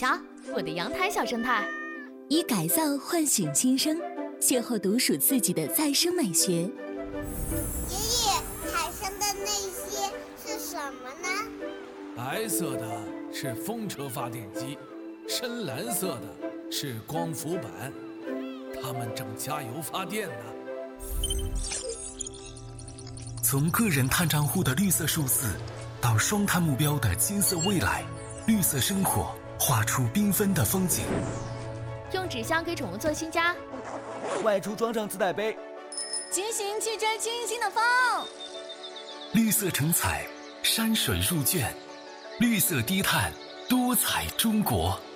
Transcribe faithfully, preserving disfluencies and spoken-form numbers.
瞧，我的阳台小生态。 以改造唤醒新生，邂逅独属自己的再生美学。 爷爷，产生的那些是什么呢？ 白色的是风车发电机，深蓝色的是光伏板，它们正加油发电呢。 从个人碳账户的绿色数字，到双碳目标的金色未来，绿色生活画出缤纷的风景。 用纸箱给宠物做新家， 外出装上自带杯， 骑行去追清新的风。 绿色成彩，山水入卷，绿色低碳，多彩中国。